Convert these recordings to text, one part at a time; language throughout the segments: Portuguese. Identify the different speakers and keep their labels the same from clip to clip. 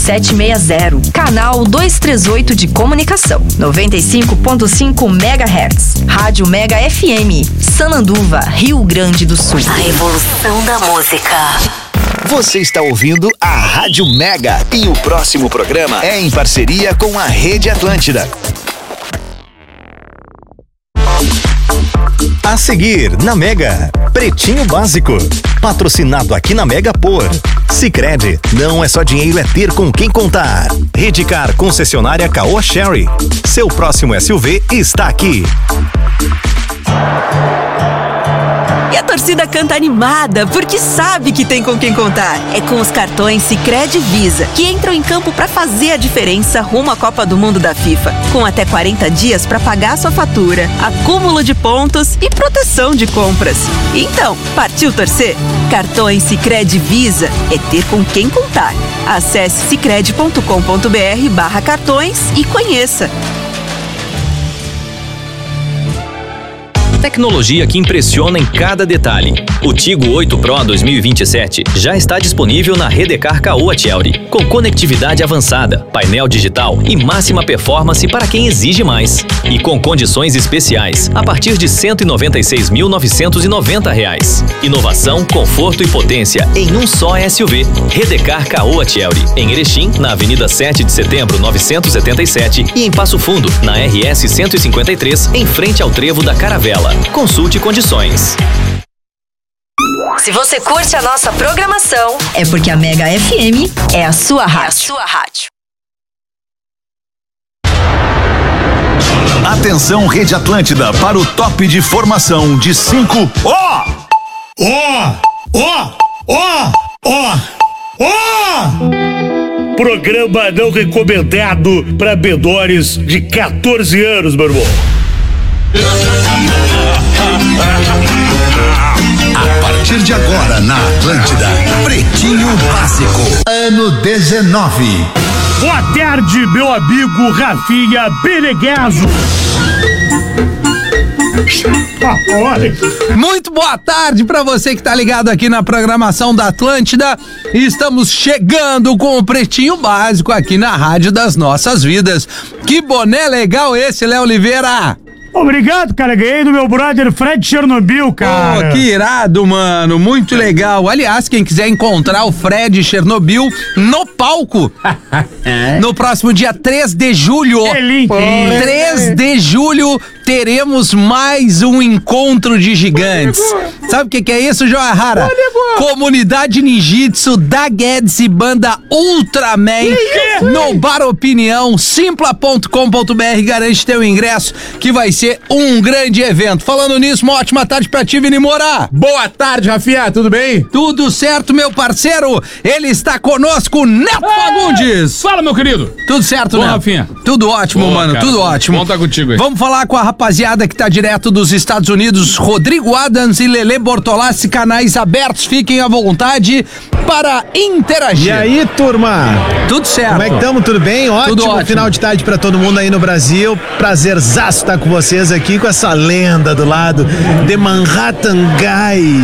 Speaker 1: 9760. Canal 238 de comunicação. 95.5 MHz. Rádio Mega FM. Sananduva, Rio Grande do Sul.
Speaker 2: A revolução da música.
Speaker 3: Você está ouvindo a Rádio Mega e o próximo programa é em parceria com a Rede Atlântida. A seguir, na Mega, Pretinho Básico. Patrocinado aqui na Mega por Sicredi. Não é só dinheiro, é ter com quem contar. Redcar, concessionária Caoa Chery. Seu próximo SUV está aqui.
Speaker 4: E a torcida canta animada, porque sabe que tem com quem contar. É com os cartões Sicredi Visa, que entram em campo para fazer a diferença rumo à Copa do Mundo da FIFA. Com até 40 dias para pagar sua fatura, acúmulo de pontos e proteção de compras. Então, partiu torcer? Cartões Sicredi Visa é ter com quem contar. Acesse sicredi.com.br/cartões e conheça.
Speaker 5: Tecnologia que impressiona em cada detalhe. O Tigo 8 Pro 2027 já está disponível na Redcar Caoa Chery, com conectividade avançada, painel digital e máxima performance para quem exige mais. E com condições especiais, a partir de R$ 196.990. Inovação, conforto e potência em um só SUV. Redcar Caoa Chery, em Erechim, na Avenida 7 de Setembro 977 e em Passo Fundo, na RS 153, em frente ao Trevo da Caravela. Consulte condições.
Speaker 1: Se você curte a nossa programação, é porque a Mega FM é a sua rádio.
Speaker 3: Atenção, Rede Atlântida, para o top de formação de 5.
Speaker 6: Programa não recomendado para menores de 14 anos, meu irmão.
Speaker 3: A partir de agora na Atlântida, Pretinho Básico, ano 19.
Speaker 6: Boa tarde, meu amigo Rafinha Beneguezo.
Speaker 7: Muito boa tarde pra você que tá ligado aqui na programação da Atlântida. Estamos chegando com o Pretinho Básico aqui na Rádio das Nossas Vidas. Que boné legal esse, Léo Oliveira!
Speaker 6: Obrigado, cara. Ganhei do meu brother Fred Chernobyl, cara.
Speaker 7: Oh, que irado, mano. Muito legal. Aliás, quem quiser encontrar o Fred Chernobyl no palco, no próximo dia 3 de julho.
Speaker 6: Que lindo.
Speaker 7: 3 de julho teremos mais um encontro de gigantes. Sabe o que é isso, Joahara? Comunidade Ninjitsu da Guedes e banda Ultraman no Bar Opinião. Simpla.com.br garante teu ingresso, que vai ser um grande evento. Falando nisso, uma ótima tarde pra ti, Vini Moura.
Speaker 8: Boa tarde, Rafinha, tudo bem?
Speaker 7: Tudo certo, meu parceiro. Ele está conosco, Neto Fagundes.
Speaker 8: Fala, meu querido.
Speaker 7: Tudo certo,
Speaker 8: Bom,
Speaker 7: Neto?
Speaker 8: Rafinha?
Speaker 7: Tudo ótimo,
Speaker 8: Boa,
Speaker 7: mano,
Speaker 8: cara.
Speaker 7: tudo ótimo.
Speaker 8: Bom tá contigo aí.
Speaker 7: Vamos falar com a rapaziada que tá direto dos Estados Unidos, Rodrigo Adams e Lelê Bortolassi, canais abertos, fiquem à vontade para interagir.
Speaker 9: E aí, turma?
Speaker 7: Tudo certo.
Speaker 9: Como é que estamos? Tudo bem?
Speaker 7: Tudo ótimo.
Speaker 9: Final de tarde pra todo mundo aí no Brasil. Prazerzaço estar com vocês aqui, com essa lenda do lado de Manhattan Guy.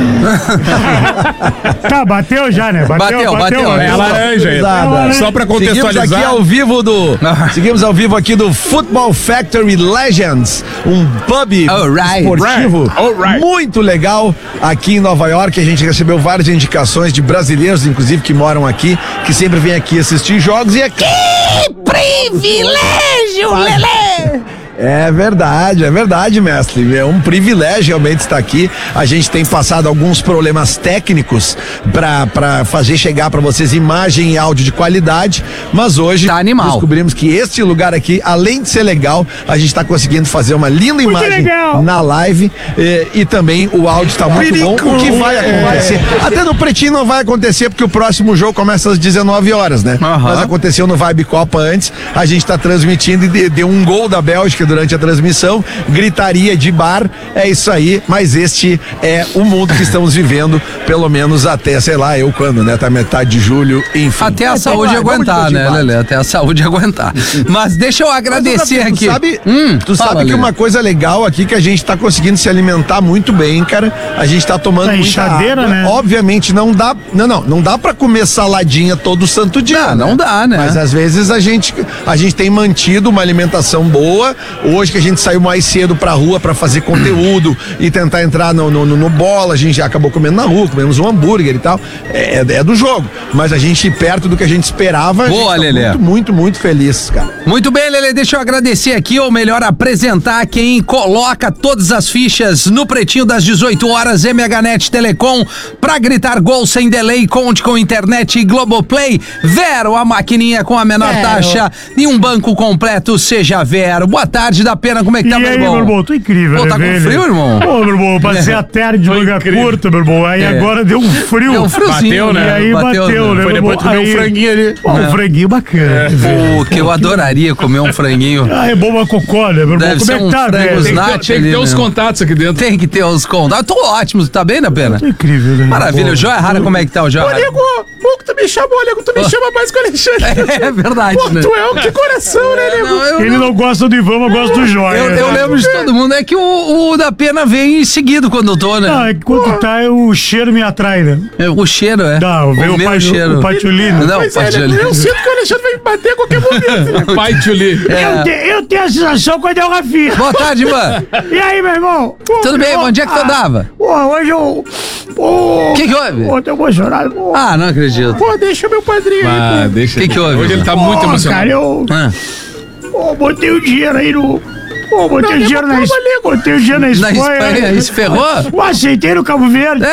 Speaker 6: Tá, bateu já, né?
Speaker 7: Bateu.
Speaker 8: É a laranja aí. Só pra contextualizar.
Speaker 9: Seguimos ao vivo aqui do Football Factory Legends, um pub esportivo muito legal aqui em Nova York. A gente recebeu várias indicações de brasileiros, inclusive, que moram aqui, que sempre vêm aqui assistir jogos. E aqui...
Speaker 7: Que privilégio, Lelê!
Speaker 9: É verdade, mestre. É um privilégio realmente estar aqui. A gente tem passado alguns problemas técnicos pra fazer chegar pra vocês imagem e áudio de qualidade, mas hoje
Speaker 7: tá animal.
Speaker 9: Descobrimos que este lugar aqui, além de ser legal, a gente tá conseguindo fazer uma linda imagem na live e também o áudio está muito bom. O que vai acontecer? Até no Pretinho não vai acontecer porque o próximo jogo começa às 19 horas, né? Mas aconteceu no Vibe Copa antes. A gente tá transmitindo e deu um gol da Bélgica durante a transmissão, gritaria de bar, é isso aí, mas este é o mundo que estamos vivendo, pelo menos até, sei lá, quando, né? Tá metade de julho, enfim.
Speaker 7: Até a saúde aguentar, né, Lelê? Até a saúde aguentar. Mas deixa eu agradecer aqui.
Speaker 9: Tu sabe que uma coisa legal aqui que a gente tá conseguindo se alimentar muito bem, cara. A gente tá tomando muita água, né? Obviamente não dá pra comer saladinha todo santo dia.
Speaker 7: Não dá, né?
Speaker 9: Mas às vezes a gente tem mantido uma alimentação boa. Hoje que a gente saiu mais cedo pra rua pra fazer conteúdo e tentar entrar no bola, a gente já acabou comendo na rua, comemos um hambúrguer e tal. É do jogo. Mas a gente, perto do que a gente esperava,
Speaker 7: boa,
Speaker 9: a gente
Speaker 7: Lelê.
Speaker 9: Muito, muito, muito feliz, cara.
Speaker 7: Muito bem, Lelê, deixa eu agradecer aqui, ou melhor, apresentar quem coloca todas as fichas no Pretinho das 18 horas, MHNet Telecom, pra gritar gol sem delay, conte com internet e Globoplay. Vero, a maquininha com a menor taxa e um banco completo, seja Vero. Boa tarde, da Pena, como é que tá, meu irmão?
Speaker 6: Meu irmão, tô incrível,
Speaker 7: tá com frio, irmão?
Speaker 6: Meu irmão, passei a tarde de manga curta, meu irmão, aí agora deu um frio.
Speaker 7: Deu um friozinho,
Speaker 6: bateu, né? E aí bateu, né?
Speaker 8: Foi depois de comer um franguinho ali.
Speaker 6: Um franguinho bacana.
Speaker 7: Que eu adoraria comer um franguinho.
Speaker 6: É bom uma cocó, né, meu irmão?
Speaker 7: Deve ser um frango
Speaker 8: Tem que ter os contatos aqui dentro.
Speaker 7: Tem que ter os contatos. Tô ótimo, tá bem, da Pena?
Speaker 6: Tô incrível, né?
Speaker 7: Maravilha. O Joia Rara, como é que tá o Joia Rara?
Speaker 8: Pouco tu me chamou, Nego, tu me chama mais que o Alexandre.
Speaker 7: É verdade,
Speaker 8: Pô,
Speaker 7: né?
Speaker 8: tu é que coração, né, Nego?
Speaker 6: Ele não gosta do Ivan, mas gosta do Joia.
Speaker 7: Eu lembro de todo mundo, é que o da Pena vem seguido quando eu tô, né?
Speaker 6: Não, é que quando tá, o cheiro me atrai, né?
Speaker 7: O cheiro, é?
Speaker 6: Não, vem o Patiolino.
Speaker 7: Não, o Patiolino.
Speaker 8: Eu sinto que o Alexandre vai me bater a qualquer momento. Pai Tchuli.
Speaker 6: Eu tenho a sensação quando é o Rafinha.
Speaker 7: Boa tarde, mano.
Speaker 6: E aí, meu irmão?
Speaker 7: Tudo bem? Onde é que tu andava?
Speaker 6: Hoje eu...
Speaker 7: O que houve?
Speaker 6: Tô emocionado.
Speaker 7: Ah, não acredito.
Speaker 8: Pô, deixa meu padrinho aí, pô.
Speaker 7: Deixa. O que houve?
Speaker 8: Hoje ele tá muito emocionado.
Speaker 6: Cara, eu botei o dinheiro aí no... Botei o dinheiro na Espanha.
Speaker 7: Isso ferrou?
Speaker 6: Aceitei no Cabo Verde.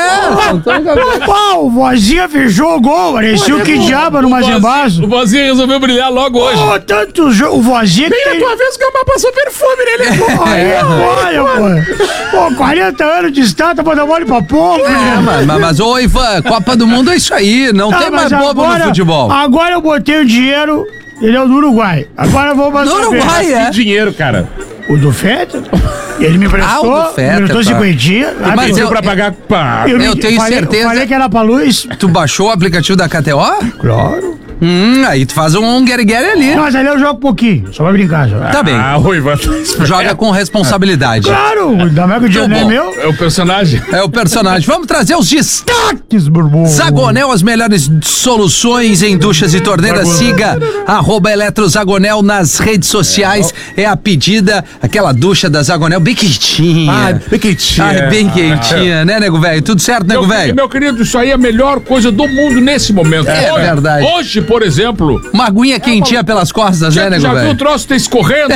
Speaker 6: O vozinha fechou o gol. Parecia o que diabo no Mazembaço.
Speaker 8: O vozinha resolveu brilhar logo hoje.
Speaker 6: Tanto o vozinha
Speaker 8: que tem... a tua vez que o Gambá passou perfume nele.
Speaker 6: Olha, pô. 40 anos de estátua pra dar mole pra pouco.
Speaker 7: Mas, ô Ivan, Copa do Mundo é isso aí. Não tem mais bobo no futebol.
Speaker 6: Agora eu botei o dinheiro. Ele é o do Uruguai. Agora eu vou passar.
Speaker 7: Do Uruguai, é?
Speaker 8: Dinheiro, cara.
Speaker 6: O do Feta? Ele me emprestou.
Speaker 7: O do Feta,
Speaker 6: me emprestou 50.
Speaker 7: Mas
Speaker 8: eu pra pagar.
Speaker 7: Eu tenho certeza.
Speaker 6: Eu falei que era pra luz.
Speaker 7: Tu baixou o aplicativo da KTO?
Speaker 6: Claro.
Speaker 7: Aí tu faz um get-get ali.
Speaker 6: Mas ali eu jogo pouquinho, só vai brincar.
Speaker 7: Tá bem.
Speaker 8: Ruiva.
Speaker 7: Joga com responsabilidade.
Speaker 6: Claro, ainda mais que o dinheiro é meu.
Speaker 8: É o personagem.
Speaker 7: É o personagem. Vamos trazer os destaques,
Speaker 6: Burbum.
Speaker 7: Zagonel, as melhores soluções em duchas e torneiras. Siga @eletrozagonel nas redes sociais. É a pedida, aquela ducha da Zagonel bem quentinha.
Speaker 8: Bem quentinha.
Speaker 7: Bem quentinha, né, nego velho? Tudo certo, nego velho?
Speaker 8: Meu querido, isso aí é a melhor coisa do mundo nesse momento.
Speaker 7: É verdade.
Speaker 8: Hoje, por exemplo...
Speaker 7: Uma aguinha quentinha pelas costas, né, nego velho?
Speaker 8: Já viu o troço tá escorrendo?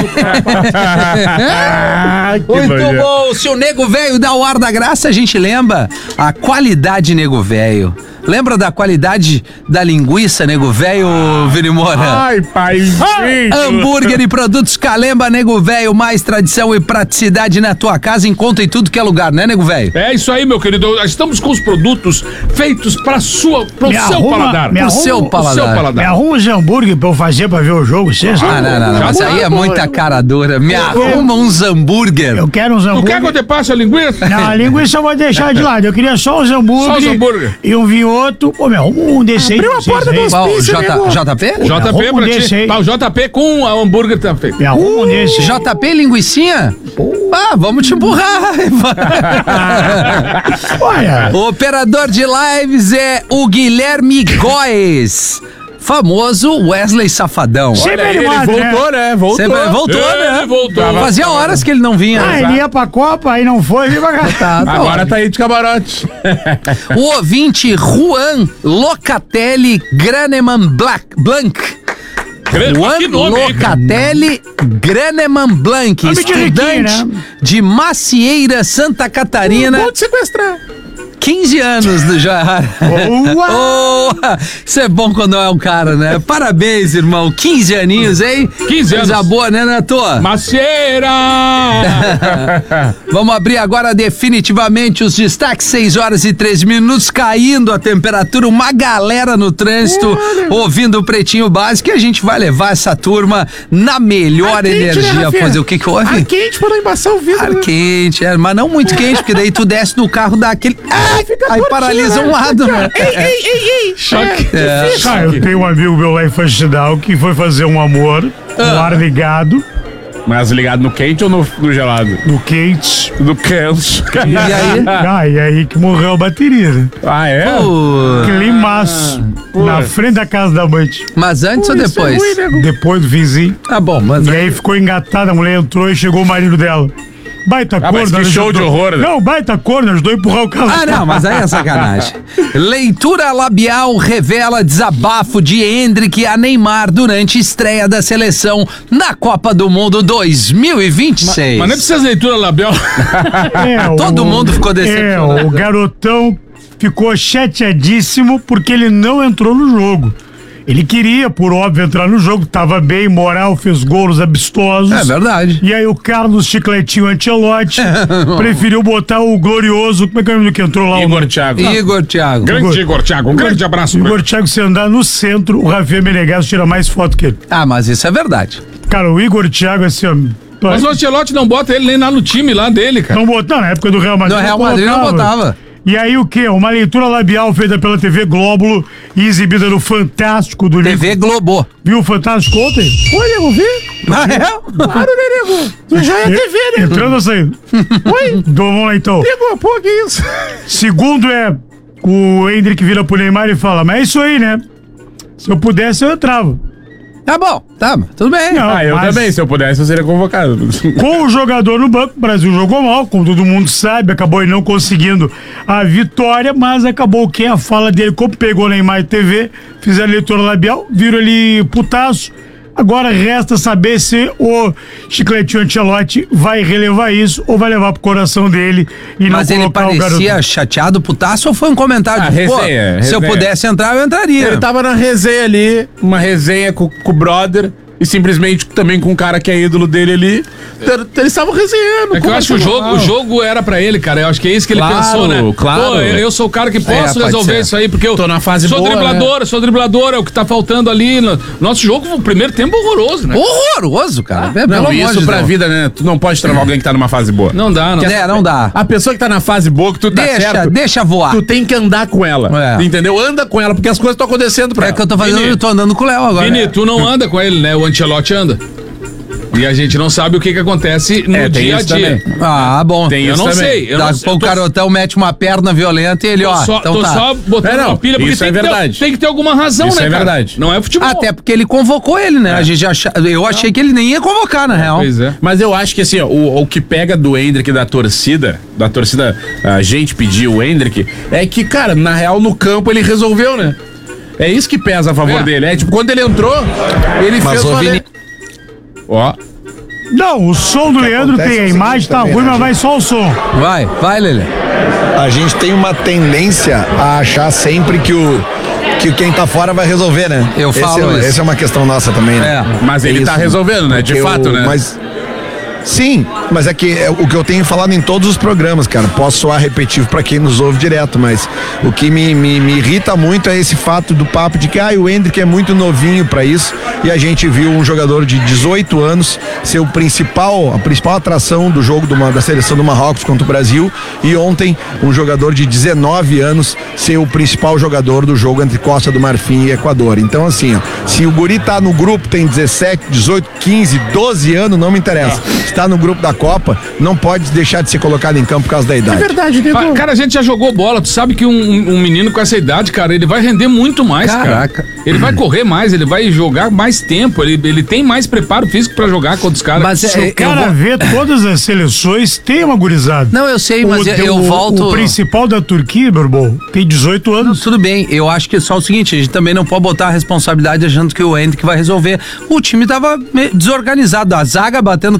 Speaker 7: Muito bom. Se o nego velho dá o ar da graça, a gente lembra a qualidade nego velho. Lembra da qualidade da linguiça, nego velho, Vini Moura?
Speaker 8: Ai, pai.
Speaker 7: Hambúrguer e produtos Calemba, nego velho, mais tradição e praticidade na tua casa. Encontra em tudo que é lugar, né, nego velho?
Speaker 8: É isso aí, meu querido. Estamos com os produtos feitos pro seu paladar.
Speaker 7: Pro seu paladar.
Speaker 6: Me arruma os hambúrguer pra eu fazer pra ver o jogo, vocês?
Speaker 7: Não. Mas aí é muita cara dura. Me arruma uns hambúrguer.
Speaker 6: Eu quero uns hambúrguer.
Speaker 8: Tu quer que eu te passe a linguiça?
Speaker 6: Não, a linguiça eu vou deixar de lado. Eu queria só os hambúrguer.
Speaker 8: Só os hambúrguer.
Speaker 6: E um vinho outro. Pô, me arruma um desse aí.
Speaker 8: Abriu a porta do hospício,
Speaker 7: JP?
Speaker 8: JP pra ti. Tá, o JP com a hambúrguer tá feito.
Speaker 6: Me arruma um desse.
Speaker 7: JP linguicinha? Vamos te empurrar.
Speaker 6: Olha.
Speaker 7: O operador de lives é o Guilherme Góes. Famoso Wesley Safadão.
Speaker 6: Sempre
Speaker 8: ele voltou, né?
Speaker 7: Voltou, né?
Speaker 8: Ele voltou.
Speaker 7: Fazia horas que ele não vinha.
Speaker 6: Ele ia pra Copa, aí não foi, veio pra cá.
Speaker 8: Agora tá aí de camarote.
Speaker 7: O ouvinte Juan Locatelli Graneman Blanc. Juan Locatelli Graneman Blanc, estudante de Macieira, Santa Catarina.
Speaker 8: Pode sequestrar.
Speaker 7: 15 anos do Joia. Isso é bom quando é um cara, né? Parabéns, irmão. 15 aninhos, hein?
Speaker 8: 15 anos.
Speaker 7: Coisa boa, né, Neto?
Speaker 8: Maceira!
Speaker 7: Vamos abrir agora definitivamente os destaques. 6 horas e 13 minutos, caindo a temperatura, uma galera no trânsito, ouvindo o Pretinho Básico, e a gente vai levar essa turma na melhor energia. Fazer o que houve?
Speaker 6: Ar quente pra não embaçar o vidro.
Speaker 7: Ar quente, mas não muito quente, porque daí tu desce do carro, dá aquele... aí paralisa um lado, né?
Speaker 6: Ei. Choque. Eu tenho um amigo meu lá em Faxinal que foi fazer um amor com o ar ligado.
Speaker 8: Mas ligado no quente ou no gelado?
Speaker 6: No quente.
Speaker 8: No quente.
Speaker 7: E
Speaker 6: aí? E aí que morreu a bateria, né?
Speaker 8: Ah, é?
Speaker 6: Climaço. Na frente da casa da mãe.
Speaker 7: Mas antes ou depois?
Speaker 6: Depois do vizinho.
Speaker 7: Tá bom, mas...
Speaker 6: E aí ficou engatada, a mulher entrou e chegou o marido dela. Baita corno.
Speaker 8: Que show de horror, né?
Speaker 6: Não, baita corno, ajudou a empurrar o carro.
Speaker 7: Não, mas aí é sacanagem. Leitura labial revela desabafo de Endrick a Neymar durante estreia da seleção na Copa do Mundo 2026.
Speaker 8: Mas nem precisa de leitura labial.
Speaker 7: Todo mundo ficou decepcionado.
Speaker 6: O garotão ficou chateadíssimo porque ele não entrou no jogo. Ele queria, por óbvio, entrar no jogo, tava bem, moral, fez gols amistosos.
Speaker 7: É verdade.
Speaker 6: E aí o Carlos Chicletinho Ancelotti preferiu botar o glorioso, como é que é o nome que entrou lá?
Speaker 8: Igor Thiago. Grande Igor Thiago, um grande abraço.
Speaker 6: Igor Thiago, se andar no centro, o Rafinha Menegasso tira mais foto que ele.
Speaker 7: Mas isso é verdade.
Speaker 6: Cara, o Igor Thiago, assim, ó...
Speaker 8: Mas o Ancelotti não bota ele nem lá no time lá dele, cara.
Speaker 6: Não botou, na época do Real Madrid.
Speaker 7: No Real Madrid não botava.
Speaker 6: E aí o quê? Uma leitura labial feita pela TV Glóbulo e exibida no Fantástico do livro.
Speaker 7: TV Globo.
Speaker 6: Viu o Fantástico ontem?
Speaker 7: Oi, Nego, vi?
Speaker 6: Claro, né, Nego? Tu já é TV, né? Entrando ou saindo? Oi? Vamos lá, então.
Speaker 8: Pegou, pô, que isso?
Speaker 6: Segundo o Endrick vira pro Neymar e fala, mas é isso aí, né? Se eu pudesse, eu entrava.
Speaker 7: Tá bom, tudo bem.
Speaker 6: Não,
Speaker 8: eu também, se eu pudesse, eu seria convocado.
Speaker 6: Com o jogador no banco, o Brasil jogou mal, como todo mundo sabe, acabou não conseguindo a vitória, mas acabou que a fala dele, como pegou Neymar e TV, fizeram leitura labial, viram ele putaço. Agora resta saber se o Chicletinho Ancelotti vai relevar isso ou vai levar pro coração dele e
Speaker 7: mas
Speaker 6: não colocar o garoto.
Speaker 7: Mas ele parecia chateado, putaço, ou foi um comentário de
Speaker 8: resenha.
Speaker 7: Se eu pudesse entrar, eu entraria.
Speaker 8: Ele tava na resenha ali, uma resenha com o brother. E simplesmente também com um cara que é ídolo dele ali, eles estavam resenhando. É que eu acho que o jogo era pra ele, cara. Eu acho que é isso que ele pensou, né?
Speaker 9: Claro.
Speaker 8: Pô, eu sou o cara que posso resolver isso aí, porque eu
Speaker 9: tô na fase
Speaker 8: sou
Speaker 9: boa,
Speaker 8: driblador,
Speaker 9: né?
Speaker 8: Sou driblador, é o que tá faltando ali. Nosso jogo, o primeiro tempo, horroroso, né?
Speaker 7: Horroroso, cara.
Speaker 9: Não, isso pra vida, né? Tu não pode travar alguém que tá numa fase boa.
Speaker 8: Não dá.
Speaker 7: Não dá.
Speaker 9: A pessoa que tá na fase boa, que tu tá certo...
Speaker 7: Deixa voar.
Speaker 9: Tu tem que andar com ela, entendeu? Anda com ela, porque as coisas estão acontecendo pra ela.
Speaker 7: É que eu tô fazendo, eu tô andando com o Léo agora.
Speaker 8: Vini, tu não anda com ele, né? O Ancelotti anda. E a gente não sabe o que acontece no dia a dia.
Speaker 7: Bom.
Speaker 8: Eu não sei.
Speaker 7: O carotão mete uma perna violenta e ele,
Speaker 8: Tô só botando uma pilha, porque tem que ter alguma razão,
Speaker 9: isso
Speaker 8: né,
Speaker 9: é
Speaker 8: cara?
Speaker 9: verdade.
Speaker 7: Não é futebol. Até porque ele convocou ele, né? Eu achei que ele nem ia convocar, na real.
Speaker 8: Pois é.
Speaker 9: Mas eu acho que assim, o que pega do Endrick da torcida, a gente pediu o Endrick, é que, cara, na real, no campo ele resolveu, né? É isso que pesa a favor dele. É tipo, quando ele entrou, ele fez uma...
Speaker 6: Não, o som do Leandro tem a imagem, tá ruim, mas vai só o som.
Speaker 7: Vai, Lelê.
Speaker 9: A gente tem uma tendência a achar sempre que quem tá fora vai resolver, né?
Speaker 7: Eu falo isso.
Speaker 9: Essa é uma questão nossa também, né?
Speaker 8: Mas ele tá resolvendo, né? De fato, né?
Speaker 9: Sim, mas é que o que eu tenho falado em todos os programas, cara, posso soar repetitivo pra quem nos ouve direto, mas o que me irrita muito é esse fato do papo de que o Endrick é muito novinho pra isso, e a gente viu um jogador de 18 anos ser a principal atração do jogo da seleção do Marrocos contra o Brasil, e ontem um jogador de 19 anos ser o principal jogador do jogo entre Costa do Marfim e Equador. Então assim, se o guri tá no grupo, tem 17, 18, 15, 12 anos, não me interessa. Está no grupo da Copa, não pode deixar de ser colocado em campo por causa da idade.
Speaker 6: É verdade, Diego.
Speaker 8: Cara, a gente já jogou bola, tu sabe que um menino com essa idade, cara, ele vai render muito mais, cara. Ele vai correr mais, ele vai jogar mais tempo, ele tem mais preparo físico pra jogar contra os caras.
Speaker 6: Mas se o cara vê todas as seleções, tem uma gurizada.
Speaker 7: Não, eu sei, mas eu volto...
Speaker 6: O principal da Turquia, meu irmão, tem 18 anos.
Speaker 7: Não, tudo bem, eu acho que é só o seguinte, a gente também não pode botar a responsabilidade achando que o Endrick vai resolver. O time tava desorganizado, a zaga batendo cabeça,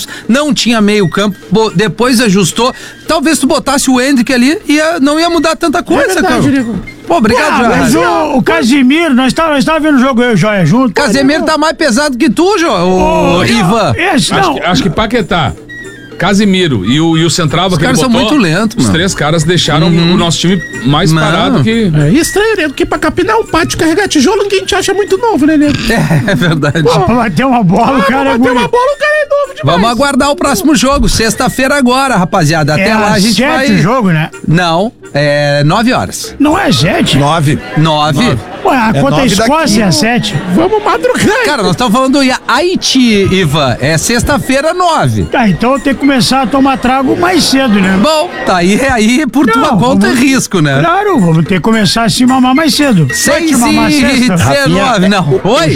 Speaker 7: zagueiros, não tinha meio campo, depois ajustou. Talvez tu botasse o Hendrick ali e não ia mudar tanta coisa, cara. Pô, obrigado, Joia.
Speaker 6: Mas o Casimiro, nós tava vendo o jogo eu e o Joia junto.
Speaker 7: Casemiro tá mais pesado que tu, Ivan.
Speaker 8: Acho que Paquetá, Casimiro e o central
Speaker 7: os caras são muito lentos,
Speaker 8: os três caras deixaram o nosso time mais parado que...
Speaker 10: É estranho, né? Porque pra capinar um pátio, carregar tijolo, ninguém te acha muito novo, né, nego?
Speaker 7: É verdade.
Speaker 6: Pô, pra bater uma bola, o cara é novo demais.
Speaker 7: Vamos aguardar o próximo jogo, sexta-feira agora, rapaziada. Até lá a gente vai...
Speaker 6: o jogo, né?
Speaker 7: Não, é 9 horas.
Speaker 6: Não é 7?
Speaker 9: 9.
Speaker 6: Ué, a conta é Escócia é 7.
Speaker 10: Vamos madrugar.
Speaker 7: Cara, nós estamos falando do Haiti, Ivan. É sexta-feira, 9.
Speaker 6: Tá, então eu tenho que começar a tomar trago mais cedo, né?
Speaker 7: Bom, tá aí por tua conta e risco, né?
Speaker 6: Claro, vamos ter que começar a se mamar mais cedo.
Speaker 7: 6h19, não. Oi?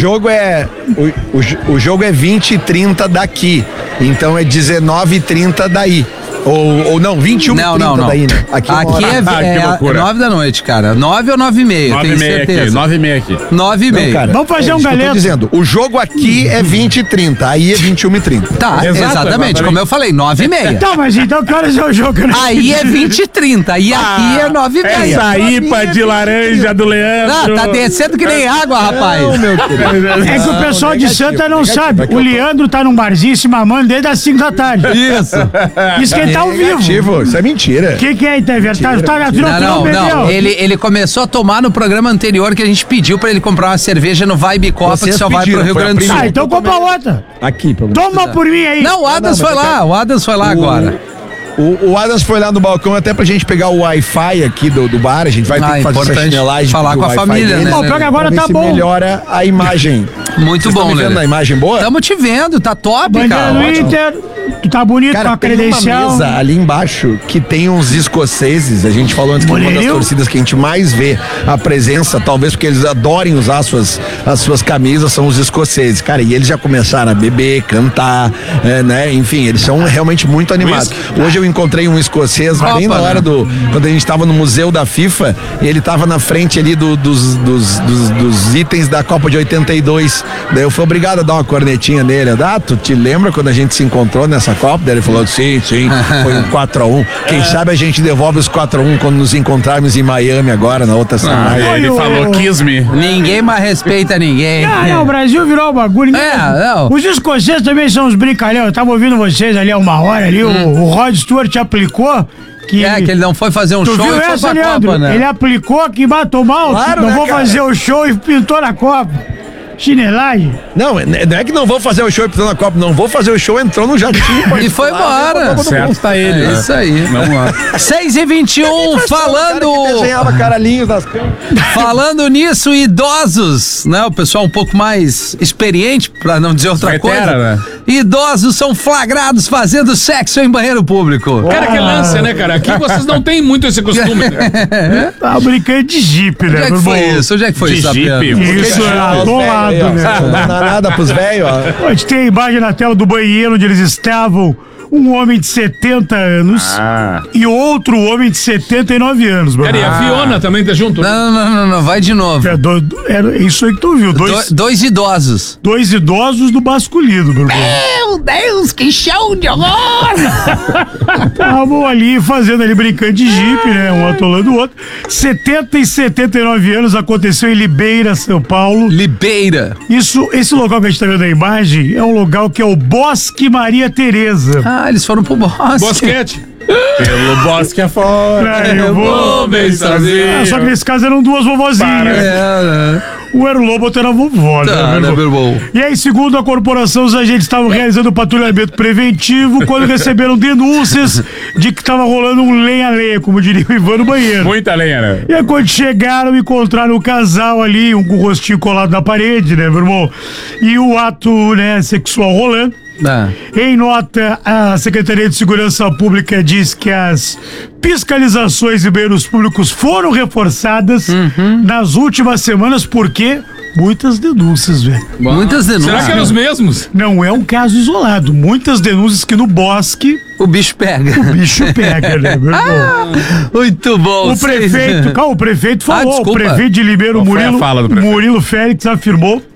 Speaker 9: O jogo é 20h30 daqui. Então é 19h30 daí. Ou não, 21h30 daí, né?
Speaker 7: Aqui é 9 da noite, cara. 9 ou 9h30, tenho certeza.
Speaker 8: 9h30 aqui.
Speaker 7: 9h30.
Speaker 6: Vamos fazer um galeto.
Speaker 9: Eu tô dizendo, o jogo aqui é 20h30, aí é 21h30.
Speaker 7: Tá, exatamente, como eu falei, 9h30.
Speaker 6: Tá, mas então que horas é o jogo? Né?
Speaker 7: Aí é 20h30 e aqui é 9h30.
Speaker 10: Essa IPA de laranja do Leandro.
Speaker 7: Tá descendo que nem água, rapaz.
Speaker 9: Não, meu querido.
Speaker 6: É que o pessoal de Santa não sabe. O Leandro tá num barzinho se mamando desde as 5 da tarde. Isso que ele tá ao vivo.
Speaker 9: Isso é mentira.
Speaker 6: O que é, Itever?
Speaker 7: Não. Ele começou a tomar no programa anterior que a gente pediu pra ele comprar uma cerveja no Vibe Copa que só vai pro Rio Grande do Sul.
Speaker 6: Então compra outra.
Speaker 9: Aqui, pra você.
Speaker 6: Toma por mim aí.
Speaker 7: Não, o Adams foi lá. O Adams foi lá agora.
Speaker 9: O Adams foi lá no balcão até pra gente pegar o Wi-Fi aqui do bar. A gente vai ter que fazer essa chinelagem.
Speaker 7: Falar com a família, né?
Speaker 6: Não, pega agora tá bom.
Speaker 9: Melhora a imagem.
Speaker 7: Muito bom, né?
Speaker 9: Vendo a imagem boa?
Speaker 7: Tamo te vendo, tá top,
Speaker 6: cara.
Speaker 7: Bandeira
Speaker 6: do Inter, tu tá bonito com a credencial.
Speaker 9: Tem uma mesa ali embaixo que tem uns escoceses. A gente falou antes que uma das torcidas que a gente mais vê a presença, talvez porque eles adorem usar as suas camisas, são os escoceses. Cara, e eles já começaram a beber, cantar, né? Enfim, eles são realmente muito animados. Hoje eu encontrei um escocês bem na hora quando a gente tava no museu da FIFA, e ele tava na frente ali dos itens da Copa de 82. Daí eu fui obrigado a dar uma cornetinha nele. Tu te lembra quando a gente se encontrou nessa Copa? Daí ele falou, sim, foi um 4x1. Quem sabe a gente devolve os 4x1 quando nos encontrarmos em Miami agora, na outra semana.
Speaker 8: Ele falou, kiss me.
Speaker 7: Ninguém mais respeita ninguém.
Speaker 6: Não, o Brasil virou um bagulho.
Speaker 7: Não.
Speaker 6: Os escoceses também são uns brincalhões. Eu tava ouvindo vocês ali há uma hora ali, o Rod Stewart aplicou que ele
Speaker 7: não foi fazer um show
Speaker 6: viu
Speaker 7: e foi
Speaker 6: essa,
Speaker 7: pra
Speaker 6: Leandro?
Speaker 7: Copa, né?
Speaker 6: Ele aplicou que matou mal,
Speaker 9: claro,
Speaker 6: não
Speaker 9: né,
Speaker 6: vou
Speaker 9: cara?
Speaker 6: fazer o show e pintou na Copa. Chinelagem.
Speaker 9: Não é que não vou fazer o show e pintou na Copa, não vou fazer o show, entrou no jatinho.
Speaker 7: E foi embora.
Speaker 8: Certo tá ele, né?
Speaker 7: Isso aí.
Speaker 8: Vamos lá.
Speaker 7: 6h21,
Speaker 9: Desenhava caralhinhos nas câmeras.
Speaker 7: falando nisso, idosos, né? O pessoal um pouco mais experiente, pra não dizer outra coisa.
Speaker 8: Né?
Speaker 7: Idosos são flagrados fazendo sexo em banheiro público.
Speaker 8: Cara, que lance, né, cara? Aqui vocês não têm muito esse costume, né?
Speaker 6: Tá brincando de jipe, né?
Speaker 7: Onde é que foi isso? Onde é que foi isso?
Speaker 6: Isso, do lado, né?
Speaker 9: Não dá nada pros velhos, ó.
Speaker 6: A gente tem a imagem na tela do banheiro onde eles estavam. Um homem de 70 anos e outro homem de 79 anos.
Speaker 8: Cara, e a Fiona também tá junto?
Speaker 7: Não, vai de novo.
Speaker 6: É isso aí que tu viu.
Speaker 7: Dois idosos.
Speaker 6: Dois idosos do masculino, meu irmão.
Speaker 7: Meu Deus, que show de horror!
Speaker 6: Estavam ali fazendo ali, brincando de jipe, né? Um atolando o outro. 70 e 79 anos, aconteceu em Libeira, São Paulo.
Speaker 7: Libeira.
Speaker 6: Esse local que a gente tá vendo na imagem é um local que é o Bosque Maria Tereza.
Speaker 7: Eles foram pro bosque.
Speaker 8: Bosquete.
Speaker 10: Pelo bosque afora.
Speaker 6: Eu vou
Speaker 8: bem sozinho.
Speaker 6: Só que nesse caso eram duas vovozinhas. O Era Lobo era vovó, né? E aí, segundo a corporação, os agentes estavam realizando patrulhamento preventivo quando receberam denúncias de que estava rolando um lenha-lenha, como diria o Ivan, no banheiro.
Speaker 8: Muita lenha, né?
Speaker 6: E aí, quando chegaram, encontraram o casal ali, um com o rostinho colado na parede, né, meu irmão? E o ato, né, sexual rolando. Em nota, a Secretaria de Segurança Pública diz que as fiscalizações em banheiros públicos foram reforçadas nas últimas semanas, porque muitas denúncias, velho.
Speaker 7: Muitas denúncias.
Speaker 8: Será que eram os mesmos?
Speaker 6: Não é um caso isolado. Muitas denúncias que no bosque
Speaker 7: o bicho pega.
Speaker 6: O bicho pega, né, meu irmão?
Speaker 7: Muito bom.
Speaker 6: O prefeito falou, o prefeito de Limeiro, Murilo Félix, afirmou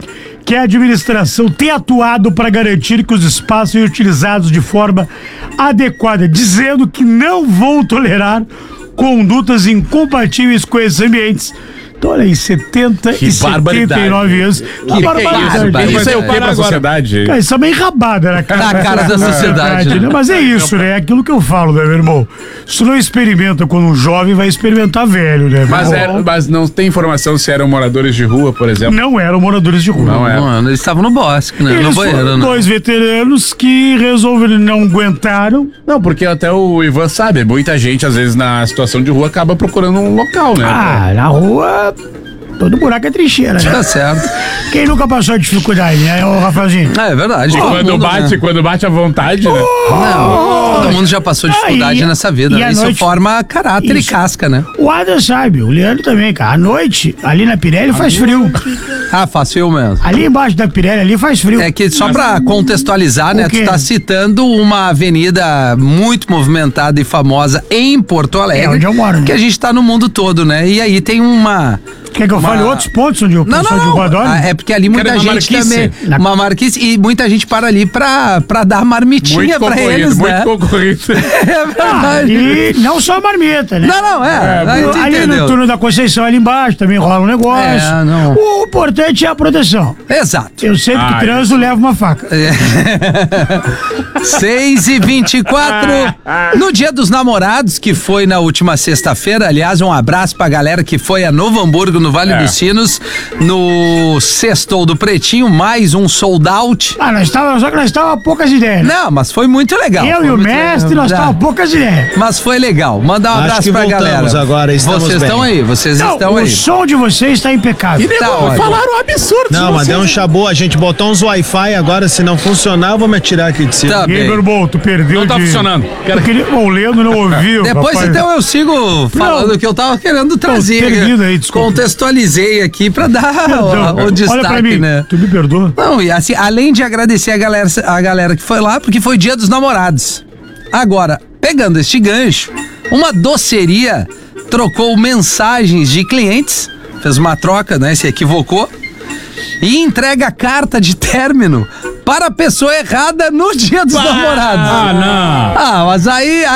Speaker 6: que a administração tem atuado para garantir que os espaços sejam utilizados de forma adequada, dizendo que não vão tolerar condutas incompatíveis com esses ambientes. Então, olha aí, 70 e 79 anos.
Speaker 8: Que barbaridade. Isso é o que pra sociedade?
Speaker 6: Cara, isso é uma enrabada na cara
Speaker 7: da sociedade.
Speaker 6: Né? Mas é isso, né? É aquilo que eu falo, né, meu irmão? Se tu não experimenta quando um jovem, vai experimentar velho, né?
Speaker 8: Mas não tem informação se eram moradores de rua, por exemplo?
Speaker 6: Não eram moradores de rua.
Speaker 7: Não eram. Eles estavam no bosque, né?
Speaker 6: Eles
Speaker 7: no banheiro, né?
Speaker 6: Dois veteranos que resolveram, não aguentaram.
Speaker 8: Não, porque até o Ivan sabe, muita gente, às vezes, na situação de rua, acaba procurando um local, né?
Speaker 6: Na rua... Todo buraco é trincheira, né?
Speaker 7: Tá certo.
Speaker 6: Quem nunca passou dificuldade, né, ô Rafazinho?
Speaker 7: É verdade.
Speaker 8: Quando bate à vontade, né?
Speaker 7: Não, todo mundo já passou dificuldade nessa vida, né? Isso forma caráter e casca, né?
Speaker 6: O Adam sabe, o Leandro também, cara. À noite, ali na Pirelli faz frio.
Speaker 7: Faz frio mesmo.
Speaker 6: Ali embaixo da Pirelli, ali faz frio.
Speaker 7: É que só pra contextualizar, né? Tu tá citando uma avenida muito movimentada e famosa em Porto Alegre.
Speaker 6: Onde eu moro, né?
Speaker 7: Que a gente tá no mundo todo, né? E aí tem uma...
Speaker 6: Quer que eu fale outros pontos onde o pessoal de rua adora?
Speaker 7: É porque ali muita gente também... Uma marquise. E muita gente para ali pra dar marmitinha pra eles, né?
Speaker 8: Muito concorrido.
Speaker 7: É verdade.
Speaker 6: E não só marmita, né? Ali no turno da Conceição, ali embaixo, também rola um negócio. O importante é a proteção.
Speaker 7: Exato.
Speaker 6: Eu sempre que transo, levo uma faca.
Speaker 7: 6h24. No Dia dos Namorados, que foi na última sexta-feira, aliás, um abraço pra galera que foi a Novo Hamburgo, no Vale dos Sinos, no Sextou do Pretinho, mais um sold out.
Speaker 6: Só que nós estávamos a poucas ideias.
Speaker 7: Não, mas foi muito legal.
Speaker 6: Eu e o mestre, nós estávamos a poucas ideias.
Speaker 7: Mas foi legal. Mandar um abraço pra galera.
Speaker 9: Agora,
Speaker 7: vocês estão aí, estão aí.
Speaker 6: O som de vocês está impecável.
Speaker 10: Falaram um absurdo.
Speaker 9: Não, mas deu um chabu, a gente botou uns Wi-Fi agora, se não funcionar, eu vou me atirar aqui de cima.
Speaker 7: Tá bem.
Speaker 6: Meu irmão, tu perdeu
Speaker 8: Não tá funcionando.
Speaker 6: O Leandro não ouviu.
Speaker 7: Depois
Speaker 6: rapaz.
Speaker 7: então eu sigo falando o que eu tava querendo trazer.
Speaker 6: Termina aí, desculpa.
Speaker 7: Contextualizei aqui pra dar o destaque,
Speaker 6: olha pra mim,
Speaker 7: né?
Speaker 6: Tu me perdoa?
Speaker 7: Não, e assim, além de agradecer a galera que foi lá, porque foi Dia dos Namorados. Agora, pegando este gancho, uma doceria trocou mensagens de clientes, fez uma troca, né? Se equivocou, e entrega carta de término para a pessoa errada no Dia dos Namorados.
Speaker 8: Não.
Speaker 7: Mas aí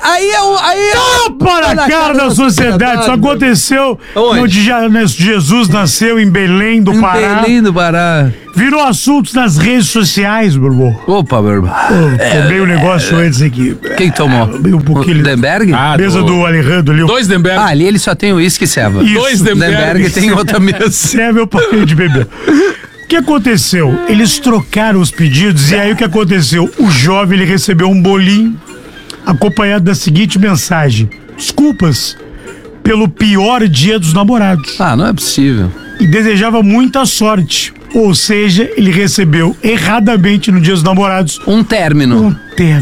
Speaker 6: Tapa na cara da sociedade. Isso aconteceu onde Jesus nasceu, em Belém do Pará.
Speaker 7: Belém do Pará.
Speaker 6: Virou assuntos nas redes sociais, meu irmão.
Speaker 7: Opa, meu irmão.
Speaker 6: Tomei um negócio antes aqui.
Speaker 7: Quem tomou?
Speaker 6: Um pouquinho.
Speaker 7: O Denberg?
Speaker 6: Mesa do Alejandro ali.
Speaker 8: 2 Denberg.
Speaker 7: Ali ele só tem uísque e ceva.
Speaker 8: 2
Speaker 7: Denberg tem outra mesa.
Speaker 6: Ceva eu parei de beber. O que aconteceu? Eles trocaram os pedidos e aí o que aconteceu? O jovem, ele recebeu um bolinho acompanhado da seguinte mensagem: desculpas pelo pior Dia dos Namorados.
Speaker 7: Não é possível.
Speaker 6: E desejava muita sorte. Ou seja, ele recebeu erradamente no Dia dos Namorados
Speaker 7: um término.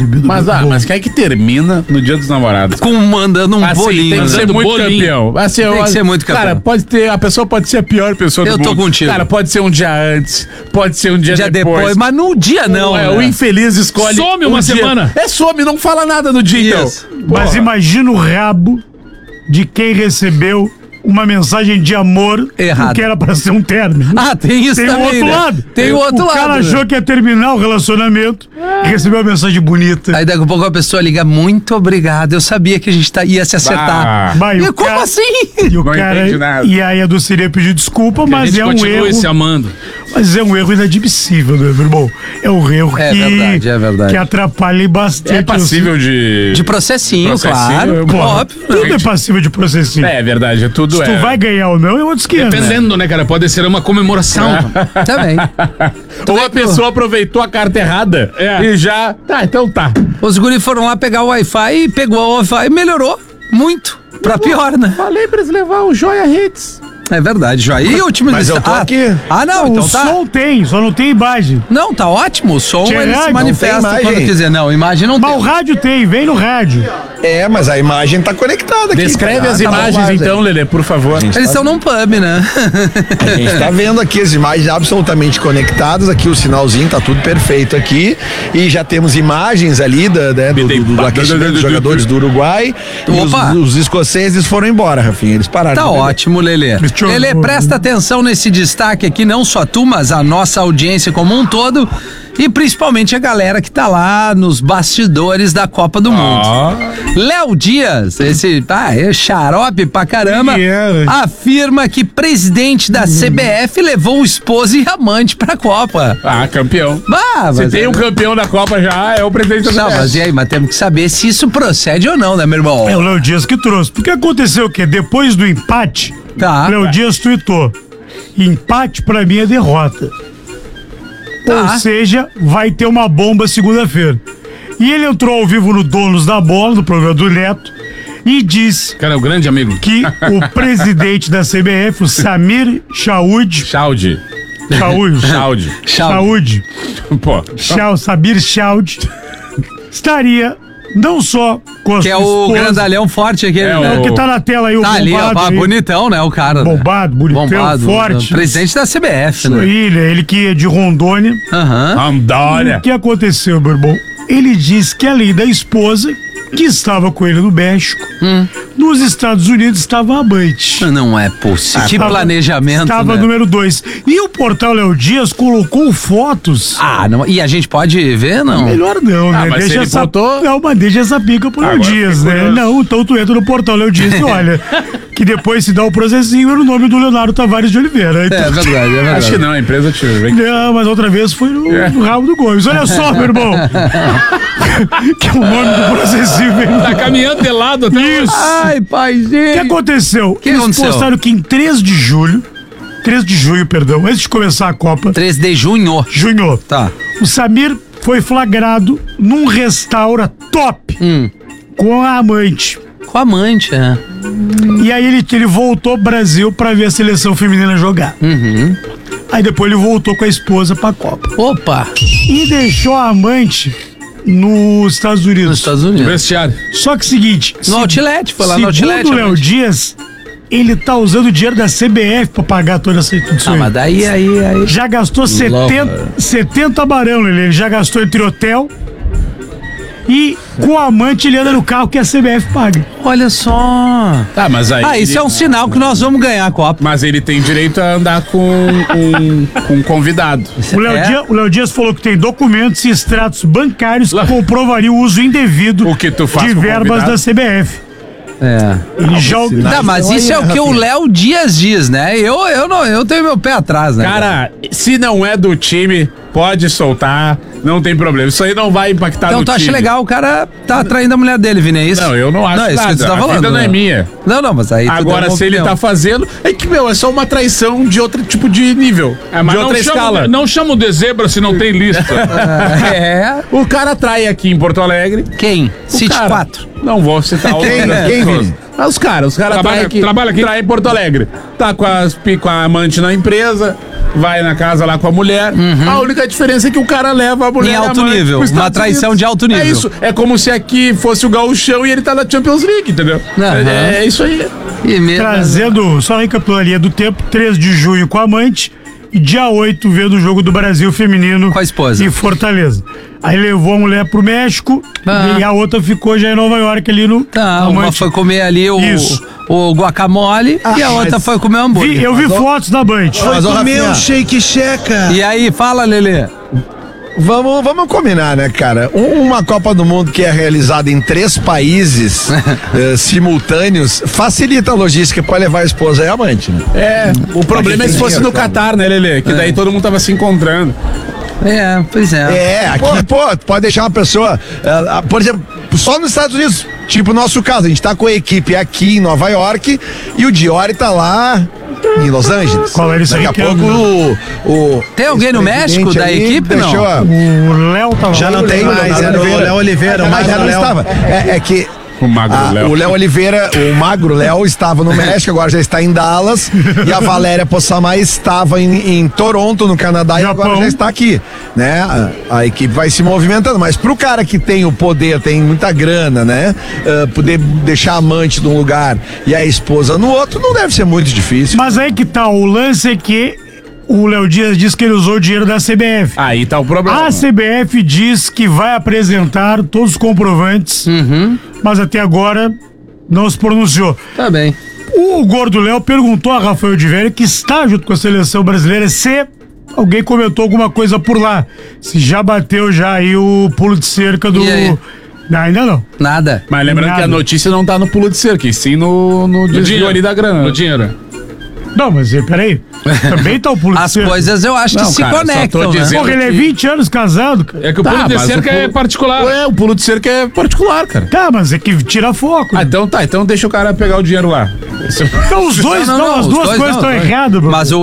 Speaker 8: Mas quem é que termina no Dia dos Namorados?
Speaker 7: Mandando um bolinho.
Speaker 8: Tem que ser muito campeão.
Speaker 7: Tem que ser muito campeão.
Speaker 8: Cara, a pessoa pode ser a pior pessoa do mundo.
Speaker 7: Eu tô contigo.
Speaker 8: Cara, pode ser um dia antes, pode ser um dia depois.
Speaker 7: Mas no dia não.
Speaker 8: O infeliz escolhe.
Speaker 10: Some uma semana.
Speaker 8: Some, não fala nada no dia, então.
Speaker 6: Mas imagina o rabo de quem recebeu uma mensagem de amor
Speaker 7: errado,
Speaker 6: que era pra ser um término.
Speaker 7: Tem isso também,
Speaker 6: o outro lado.
Speaker 7: Tem o outro lado.
Speaker 6: O cara achou que ia terminar o relacionamento, recebeu uma mensagem bonita.
Speaker 7: Aí daqui a pouco a pessoa liga: muito obrigado, eu sabia que a gente ia se acertar. Como assim?
Speaker 6: E o cara, e aí a doceria pediu desculpa, mas é um erro.
Speaker 8: Se amando.
Speaker 6: Mas é um erro inadmissível, né, meu irmão? É um erro que atrapalha bastante.
Speaker 8: É passível de
Speaker 7: processinho, claro.
Speaker 6: Óbvio. Tudo é passível de processinho.
Speaker 8: É verdade, tudo.
Speaker 6: Se tu vai ganhar ou não, é outro esquema.
Speaker 8: Dependendo, né, cara? Pode ser uma comemoração.
Speaker 7: Também.
Speaker 8: Ou a pessoa aproveitou a carta errada e já... Então tá.
Speaker 7: Os guris foram lá pegar o Wi-Fi, pegou o Wi-Fi e melhorou muito. Pra pior, né?
Speaker 10: Falei pra eles levar o Joia Hits.
Speaker 7: É verdade, Joia. E o time
Speaker 9: Mas eu tô aqui.
Speaker 6: Não, então tá. O som tem, só não tem imagem.
Speaker 7: Não, tá ótimo. O som ele se manifesta quando quiser. Não, imagem não tem.
Speaker 6: Mas o rádio tem, vem no rádio.
Speaker 9: Mas a imagem tá conectada aqui.
Speaker 8: Descreve as imagens então, Lelê, por favor.
Speaker 7: Eles estão num pub, né?
Speaker 9: A gente tá vendo aqui as imagens absolutamente conectadas, aqui o sinalzinho tá tudo perfeito aqui, e já temos imagens ali do aquecimento dos jogadores do Uruguai. Os escoceses foram embora, Rafinha, eles pararam.
Speaker 7: Tá ótimo, Lelê. Lelê, presta atenção nesse destaque aqui, não só tu, mas a nossa audiência como um todo. E principalmente a galera que tá lá nos bastidores da Copa do Mundo. Léo Dias, esse é xarope pra caramba, afirma que presidente da CBF levou o esposo e amante pra Copa.
Speaker 8: Campeão. Se tem um campeão da Copa já, é o presidente da CBF.
Speaker 7: Não, mas e aí, mas temos que saber se isso procede ou não, né, meu irmão?
Speaker 6: É o Léo Dias que trouxe. Porque aconteceu o quê? Depois do empate, o Léo Dias tuitou: empate pra mim é derrota. Ou seja, vai ter uma bomba segunda-feira. E ele entrou ao vivo no Donos da Bola, no programa do Neto, e disse...
Speaker 8: Cara, é o grande amigo.
Speaker 6: Que o presidente da CBF, o Samir Chaoud... Samir Chaoud estaria não só com a
Speaker 7: que é o grandalhão forte aqui, né?
Speaker 6: Que tá na tela aí, o
Speaker 7: bombado. Ali, ó, bonitão, né, o cara.
Speaker 6: Bombado, bonitão, forte.
Speaker 7: Presidente da CBF,
Speaker 6: né? Ele que é de Rondônia.
Speaker 8: Rondônia.
Speaker 6: O que aconteceu, meu irmão? Ele disse que além da esposa, que estava com ele no México, nos Estados Unidos estava a amante.
Speaker 7: Não é possível. Que planejamento,
Speaker 6: estava, né? Número 2. E o portal Léo Dias colocou fotos.
Speaker 7: Não. E a gente pode ver, não?
Speaker 6: Melhor não, né?
Speaker 8: Mas
Speaker 6: deixa essa... Não, mas deixa essa pica pro Léo Dias, né? Não, então tu entra no portal Léo Dias e olha, que depois se dá o processinho era o nome do Leonardo Tavares de Oliveira. Então...
Speaker 7: É verdade.
Speaker 8: Acho que não, a empresa tirou.
Speaker 6: Não, mas outra vez foi no rabo do Gomes. Olha só, meu irmão. Que é o nome do processinho.
Speaker 8: Tá caminhando de lado até
Speaker 6: isso.
Speaker 7: Ai, paizinho.
Speaker 6: O que aconteceu? Eles postaram que em 3 de junho, antes de começar a Copa.
Speaker 7: 3 de junho.
Speaker 6: Tá. O Samir foi flagrado num restaurante top com a amante.
Speaker 7: Com a amante,
Speaker 6: E aí ele voltou pro Brasil pra ver a seleção feminina jogar. Aí depois ele voltou com a esposa pra Copa.
Speaker 7: Opa!
Speaker 6: E deixou a amante nos Estados Unidos.
Speaker 8: Vestiário.
Speaker 6: Só que seguinte...
Speaker 7: No Outlet, foi lá no Outlet.
Speaker 6: Segundo o Léo Dias, ele tá usando o dinheiro da CBF pra pagar toda essa instituição.
Speaker 7: Mas daí...
Speaker 6: Já gastou 70 barão, ele já gastou entre hotel e com a amante ele anda no carro que a CBF paga.
Speaker 7: Olha só.
Speaker 8: Mas aí...
Speaker 7: isso é um sinal que nós vamos ganhar a Copa.
Speaker 8: Mas ele tem direito a andar com um convidado.
Speaker 6: O Léo Dias falou que tem documentos e extratos bancários que comprovariam o uso indevido de verbas da CBF. Ele joga...
Speaker 7: mas isso é o que o Léo Dias diz, né? Eu tenho meu pé atrás, né?
Speaker 8: Cara, se não é do time, pode soltar, não tem problema. Isso aí não vai impactar no time.
Speaker 7: Então tu acha legal o cara tá traindo a mulher dele, Vini, é isso?
Speaker 8: Não, eu não acho nada.
Speaker 7: Isso que você tá falando,
Speaker 8: a vida não é minha.
Speaker 7: Não, mas aí...
Speaker 8: Agora, se ele tá fazendo... É que, é só uma traição de outro tipo de nível.
Speaker 11: Mas
Speaker 8: de outra escala.
Speaker 11: Não chama o de zebra se não tem lista.
Speaker 8: O cara trai aqui em Porto Alegre.
Speaker 7: Quem? City 4.
Speaker 8: Não vou citar o
Speaker 9: Quem?
Speaker 8: Os caras trabalha aqui. Trai em Porto Alegre. Tá com a amante na empresa, vai na casa lá com a mulher. A única diferença é que o cara leva a mulher
Speaker 7: em alto nível. Uma traição de alto nível.
Speaker 8: É isso. É como se aqui fosse o Gauchão e ele tá na Champions League, entendeu? É isso aí.
Speaker 6: Trazendo só a recapitularia do tempo: 3 de junho com a amante e dia 8 vendo o jogo do Brasil feminino
Speaker 7: com a esposa
Speaker 6: em Fortaleza. Aí levou a mulher pro México e a outra ficou já em Nova York ali no...
Speaker 7: uma foi comer ali o guacamole e a outra foi comer o hambúrguer.
Speaker 6: Eu vi fotos da Band.
Speaker 9: Foi comer um shake checa.
Speaker 7: E aí, fala, Lelê.
Speaker 9: Vamos combinar, né, cara? Uma Copa do Mundo que é realizada em 3 países simultâneos facilita a logística pra levar a esposa e a amante, né?
Speaker 8: O problema é se fosse no Catar, né, Lelê? Que daí todo mundo tava se encontrando.
Speaker 7: Pois é.
Speaker 9: Aqui, pode deixar uma pessoa, por exemplo, só nos Estados Unidos, tipo o nosso caso, a gente tá com a equipe aqui em Nova York e o Diori tá lá em Los Angeles.
Speaker 6: Qual era isso aí?
Speaker 9: Daqui a pouco
Speaker 7: tem alguém no México da equipe, não?
Speaker 6: O Léo tava...
Speaker 9: Já não tem mais, era o Léo Oliveira, mas já não estava. É que...
Speaker 8: O Magro Léo.
Speaker 9: O Léo Oliveira, o Magro Léo estava no México, agora já está em Dallas. E a Valéria Possamay estava em Toronto, no Canadá, e agora já está aqui, né? A equipe vai se movimentando, mas pro cara que tem o poder, tem muita grana, né? Poder deixar a amante num lugar e a esposa no outro, não deve ser muito difícil.
Speaker 6: Mas aí que tá, o lance é que o Léo Dias diz que ele usou o dinheiro da CBF.
Speaker 8: Aí tá o problema.
Speaker 6: A CBF diz que vai apresentar todos os comprovantes, mas até agora não se pronunciou.
Speaker 7: Tá bem.
Speaker 6: O Gordo Léo perguntou a Rafael de Velho, que está junto com a seleção brasileira, se alguém comentou alguma coisa por lá. Se já bateu já aí o pulo de cerca do... Não, ainda não.
Speaker 7: Nada.
Speaker 8: Mas lembrando que a notícia não tá no pulo de cerca, e sim no desvio ali da grana.
Speaker 11: No dinheiro.
Speaker 6: Não, mas peraí. Também tá o pulo de cerca.
Speaker 7: As coisas eu acho que se conectam, né?
Speaker 6: Porra, ele é 20 anos casado, cara.
Speaker 11: É que o pulo de cerca é particular.
Speaker 8: O pulo de cerca é particular, cara.
Speaker 6: Tá, mas é que tira foco.
Speaker 8: Então tá, então deixa o cara pegar o dinheiro lá.
Speaker 6: Então os dois, as duas coisas estão erradas, bro.
Speaker 7: Mas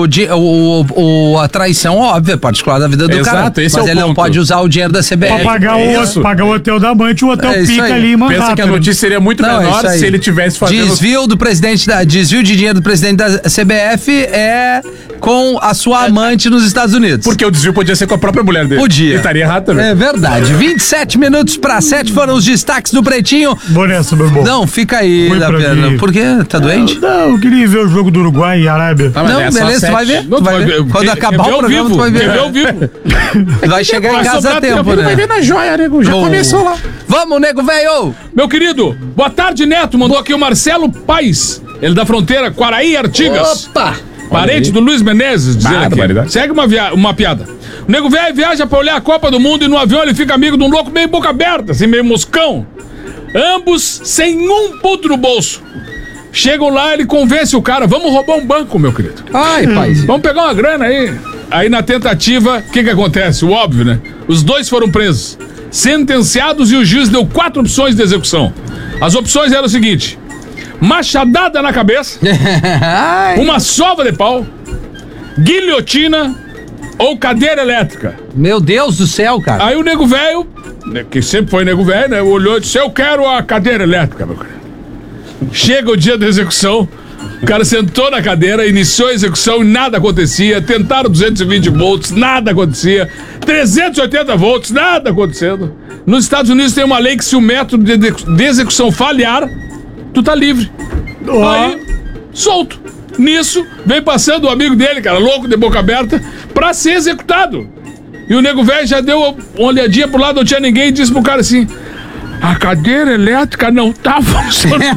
Speaker 7: a traição, óbvio, é particular da vida do cara.
Speaker 8: Esse
Speaker 7: mas
Speaker 8: é o
Speaker 7: ele
Speaker 8: ponto.
Speaker 7: não pode usar o dinheiro da CBF.
Speaker 6: Pra pagar o hotel da amante, o hotel pica ali, mano.
Speaker 8: Pensa que a notícia seria muito menor se ele tivesse fazendo...
Speaker 7: Desvio de dinheiro do presidente da CBF é com a sua amante nos Estados Unidos.
Speaker 8: Porque o desvio podia ser com a própria mulher dele.
Speaker 7: Podia.
Speaker 8: Ele estaria errado também.
Speaker 7: É verdade. 27 minutos para 7 foram os destaques do Pretinho.
Speaker 6: Vou nessa, meu irmão.
Speaker 7: Não, fica aí, da pena. Por quê? Tá doente?
Speaker 6: Não, eu queria ver o jogo do Uruguai e Arábia.
Speaker 7: Não, beleza, tu vai ver. Tu vai ver. Quando acabar o programa, tu vai ver.
Speaker 11: Ao vivo.
Speaker 7: Vai chegar em casa a tempo, né?
Speaker 10: Vai ver na joia, nego. Já começou lá.
Speaker 7: Vamos, nego velho!
Speaker 11: Meu querido, boa tarde, Neto. Mandou aqui o Marcelo Paes. Ele da fronteira Quaraí, Artigas.
Speaker 7: Opa!
Speaker 11: Parente do Luiz Menezes, dizendo aqui. Segue uma piada. O nego velho viaja pra olhar a Copa do Mundo e no avião ele fica amigo de um louco meio boca aberta, assim, meio moscão. Ambos sem um puto no bolso. Chegam lá, ele convence o cara, vamos roubar um banco, meu querido.
Speaker 7: Ai, pai.
Speaker 11: Vamos pegar uma grana aí. Aí na tentativa, o que acontece? O óbvio, né? Os dois foram presos, sentenciados, e o juiz deu 4 opções de execução. As opções eram o seguinte: machadada na cabeça, uma sova de pau, guilhotina ou cadeira elétrica.
Speaker 7: Meu Deus do céu, cara.
Speaker 11: Aí o nego velho, que sempre foi nego velho, né, olhou e disse: eu quero a cadeira elétrica, meu cara. Chega o dia da execução, o cara sentou na cadeira, iniciou a execução e nada acontecia. Tentaram 220 volts, nada acontecia. 380 volts, nada acontecendo. Nos Estados Unidos tem uma lei que se o método de execução falhar, tu tá livre. Aí, solto. Nisso, vem passando o amigo dele, cara, louco, de boca aberta, pra ser executado. E o nego velho já deu uma olhadinha pro lado, não tinha ninguém, e disse pro cara assim: a cadeira elétrica não tá funcionando.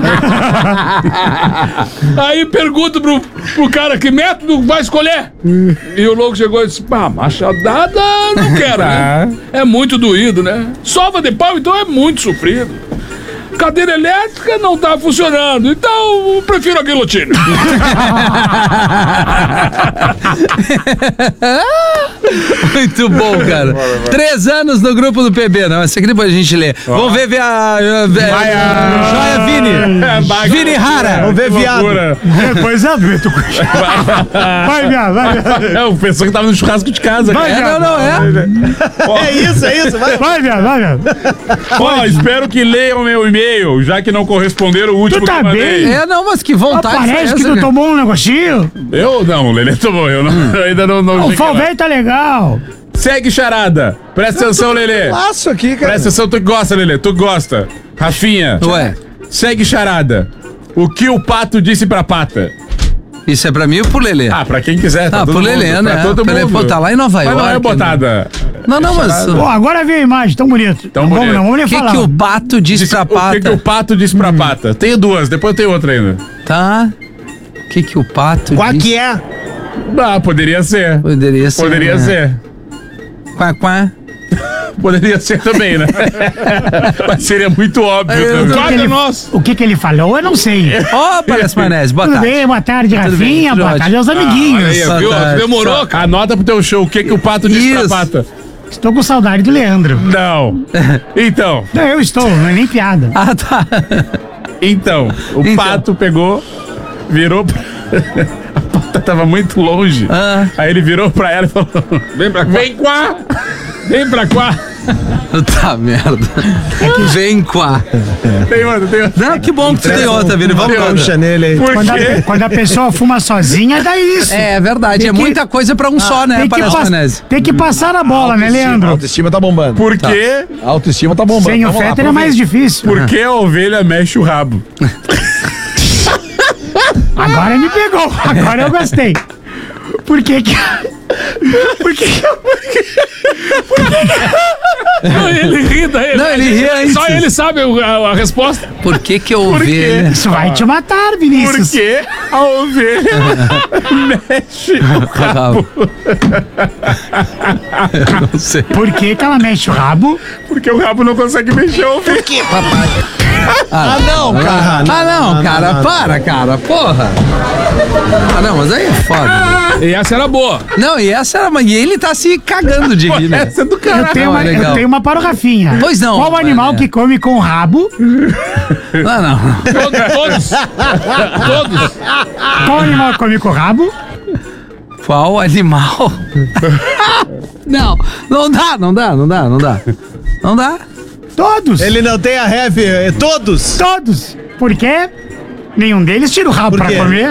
Speaker 11: Aí pergunto pro cara: que método vai escolher? E o louco chegou e disse: machadada não quero, né? É muito doído, né? Sova de pau, então é muito sofrido. Cadeira elétrica não tá funcionando, então eu prefiro a guilhotina.
Speaker 7: Muito bom, cara. 3 anos no grupo do PB, não, esse aqui depois a gente lê. Vamos ver a Joia Vini. Vini Rara.
Speaker 9: Vamos ver viado.
Speaker 6: Pois é, Beto. Vai, viado, vai.
Speaker 8: É, o pessoal que tava no churrasco de casa.
Speaker 6: Vai, viado.
Speaker 9: É isso, vai.
Speaker 6: Vai, viado.
Speaker 8: Ó, espero que leiam meu e-mail, já que não corresponderam o último
Speaker 6: Tu tá
Speaker 8: que mandei.
Speaker 6: bem?
Speaker 7: Não, mas que vontade.
Speaker 6: Parece que tu tomou um negocinho.
Speaker 8: Eu não, o Lelê tomou, eu ainda não
Speaker 6: O Falvei tá legal.
Speaker 8: Segue, charada. Presta atenção, Lelê.
Speaker 9: Laço aqui, cara.
Speaker 8: Presta atenção, tu gosta, Lelê, tu gosta. Rafinha.
Speaker 7: Ué.
Speaker 8: Segue, charada. O que o pato disse pra pata?
Speaker 7: Isso é pra mim ou pro Lelê?
Speaker 8: Ah, pra quem quiser. Tá
Speaker 7: pro Lelê, né?
Speaker 8: Pra todo mundo.
Speaker 7: Pô, tá lá em Nova York.
Speaker 8: Mas não é botada.
Speaker 7: Não, mas...
Speaker 6: Pô, agora vem a imagem, tão bonito. Vamos nem falar.
Speaker 7: O que o pato disse pra pata?
Speaker 8: O que o pato disse pra pata? Tenho 2, depois tem outra ainda.
Speaker 7: Tá. O que o pato
Speaker 9: Qual
Speaker 7: disse?
Speaker 9: que é?
Speaker 8: Ah, poderia ser.
Speaker 7: Poderia ser. Quá.
Speaker 8: Poderia ser também, né? Mas seria muito óbvio.
Speaker 6: O que ele falou, eu não sei.
Speaker 7: Ó, Palhaço Manese, boa tarde.
Speaker 6: Tudo bem, boa tarde, Rafinha, boa tarde aos amiguinhos.
Speaker 8: Aí, viu? Demorou, cara. Anota pro teu show o que o pato disse pra pata.
Speaker 6: Estou com saudade do Leandro.
Speaker 8: Não. Então.
Speaker 6: Não, eu estou, não é nem piada.
Speaker 7: Ah, tá.
Speaker 8: Então, o pato pegou, virou pra... A pata tava muito longe. Aí ele virou pra ela e falou: vem pra cá. Vem pra cá.
Speaker 7: Tá, merda. Vem cá.
Speaker 8: Tem outra.
Speaker 7: Não, que bom que tu tem outra, Vini. Vamos
Speaker 9: puxa nele aí.
Speaker 6: Quando a pessoa fuma sozinha, dá isso.
Speaker 7: É verdade, é muita coisa pra um só, né, Palhaço Manese?
Speaker 6: Tem que passar a bola, né, Leandro?
Speaker 9: A autoestima tá bombando.
Speaker 8: Por quê?
Speaker 9: A autoestima tá bombando.
Speaker 6: Sem o Fetter é mais difícil.
Speaker 8: Por que a ovelha mexe o rabo?
Speaker 6: Agora me pegou. Agora eu gostei. Por que
Speaker 11: Não, ele ri daí.
Speaker 7: Não, ele ri antes.
Speaker 11: Só ele sabe a resposta.
Speaker 7: Por que a ovelha...
Speaker 6: Isso vai te matar, Vinícius.
Speaker 8: Porque a ovelha mexe o rabo.
Speaker 7: Não sei.
Speaker 6: Por que ela mexe o rabo?
Speaker 8: Porque o rabo não consegue mexer a ovelha.
Speaker 9: Por quê, papai? Não, cara.
Speaker 7: Cara. Para, cara. Porra. Não, mas aí é foda.
Speaker 11: E essa era boa.
Speaker 7: Não, e essa era... E ele tá se cagando de rir, né?
Speaker 8: Essa é do
Speaker 6: Eu
Speaker 8: caralho.
Speaker 6: tenho uma para o Rafinha.
Speaker 7: Pois não.
Speaker 6: Qual animal que come com o rabo?
Speaker 7: Não.
Speaker 11: Todos.
Speaker 6: Qual animal que come com o rabo?
Speaker 7: Qual animal? Não dá.
Speaker 6: Todos.
Speaker 9: Ele não tem a ref, todos?
Speaker 6: Todos. Por quê? Nenhum deles tira o rabo pra comer.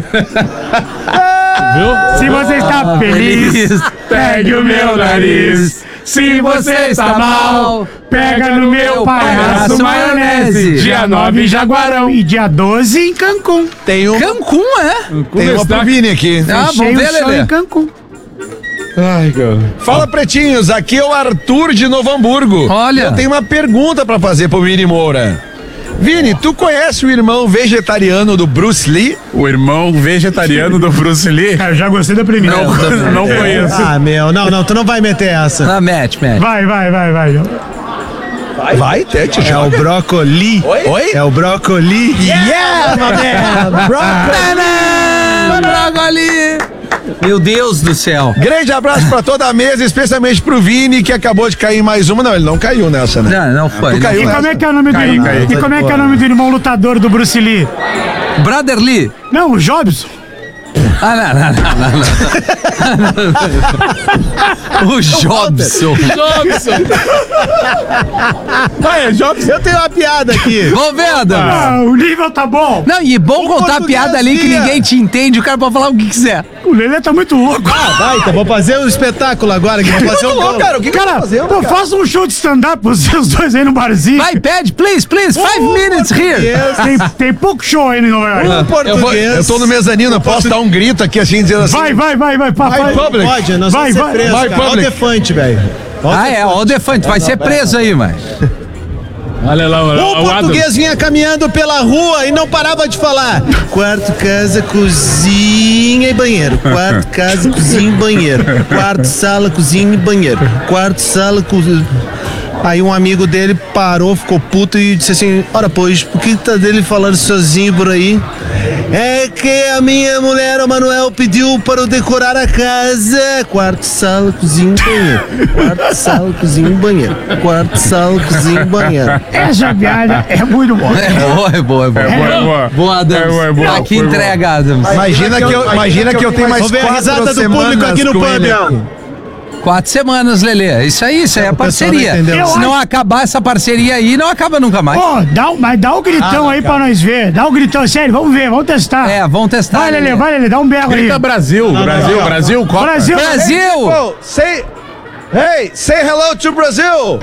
Speaker 6: Se você está feliz, pegue o meu nariz. Se você está mal, pega no meu palhaço maionese. Dia 9 em Jaguarão e dia 12 em Cancún.
Speaker 9: Tem um.
Speaker 7: Cancún, é?
Speaker 9: Tem uma pro Vini aqui.
Speaker 7: Vamos
Speaker 6: Fechei
Speaker 7: ver,
Speaker 6: o show
Speaker 7: Lelê.
Speaker 6: em Cancún.
Speaker 8: Ai, cara.
Speaker 9: Fala, pretinhos, aqui é o Arthur de Novo Hamburgo.
Speaker 7: Olha.
Speaker 9: Eu tenho uma pergunta pra fazer pro Vini Moura. Vini, tu conhece o irmão vegetariano do Bruce Lee?
Speaker 8: O irmão vegetariano do Bruce Lee?
Speaker 6: Eu já gostei da primeira.
Speaker 8: Não conheço.
Speaker 12: Ah, meu, não, tu não vai meter essa.
Speaker 7: Mete.
Speaker 6: Vai.
Speaker 9: Vai, Tete.
Speaker 12: É o brócoli.
Speaker 9: Oi?
Speaker 12: É o brócoli.
Speaker 9: Yeah, my man!
Speaker 7: Brócoli! Meu Deus do céu.
Speaker 9: Grande abraço pra toda a mesa, especialmente pro Vini, que acabou de cair em mais uma. Não, ele não caiu nessa, né?
Speaker 7: Não foi.
Speaker 9: Tu caiu
Speaker 6: E
Speaker 9: nessa.
Speaker 6: como é que é o nome do irmão? E como é que é o nome do irmão lutador do Bruce Lee?
Speaker 7: Brother Lee.
Speaker 6: Não, o Jobson.
Speaker 7: Não. O Jobson.
Speaker 12: Vai, Jobson. Eu tenho uma piada aqui.
Speaker 7: Vamos ver, Adam.
Speaker 6: O nível tá bom.
Speaker 7: Não, e bom contar piada ali que ninguém te entende, o cara pode falar o que quiser.
Speaker 6: O Lelê tá muito louco.
Speaker 12: Vai, então vou fazer um espetáculo agora. Que vou fazer um gol.
Speaker 9: Cara, o que que eu vou fazer, cara?
Speaker 6: Faça um show de stand-up pra vocês dois aí no barzinho.
Speaker 7: Vai, pede, please, 5 minutes here.
Speaker 6: Tem pouco show aí em Nova York.
Speaker 12: Português.
Speaker 9: Eu tô no mezanino, posso dar um grito aqui assim, dizendo assim.
Speaker 6: Vai.
Speaker 9: Vai public.
Speaker 12: Pode, nós
Speaker 6: Vai,
Speaker 12: vamos ser presos,
Speaker 9: vai,
Speaker 12: cara. Olha o
Speaker 9: public.
Speaker 12: Defante, velho.
Speaker 7: Ó o Defante, vai ser preso aí, mas.
Speaker 11: Olha lá,
Speaker 12: O português vinha caminhando pela rua e não parava de falar. Quarto, casa, cozinha e banheiro. Quarto, casa, cozinha e banheiro. Quarto, sala, cozinha e banheiro. Quarto, sala, cozinha. Aí um amigo dele parou, ficou puto e disse assim: ora, pois, por que tá dele falando sozinho por aí? É que a minha mulher, o Manuel, pediu para eu decorar a casa. Quarto, sala, cozinha e banheiro. Quarto, sala, cozinha e banheiro. Quarto, sala, cozinha e banheiro.
Speaker 6: Essa piada é muito boa.
Speaker 7: É boa. Boa, Adams.
Speaker 8: boa,
Speaker 7: Aqui
Speaker 8: foi
Speaker 7: entrega, Adams.
Speaker 9: Imagina que eu tenho mais
Speaker 12: Vamos ver a
Speaker 9: 4
Speaker 12: risada do
Speaker 9: semanas
Speaker 12: público aqui no
Speaker 9: com
Speaker 12: pub,
Speaker 9: ele
Speaker 12: ó.
Speaker 9: aqui.
Speaker 7: 4 semanas, Lelê. Isso aí é a parceria.
Speaker 12: não entendeu.
Speaker 7: Se não acabar essa parceria aí, não acaba nunca mais.
Speaker 6: Mas dá um gritão aí pra nós ver. Dá um gritão, sério, vamos ver, vamos testar.
Speaker 7: Vamos testar.
Speaker 6: Vai, Lelê, dá um berro aí.
Speaker 8: Grita Brasil, Copa.
Speaker 6: Brasil.
Speaker 9: Oh, say hello to Brazil.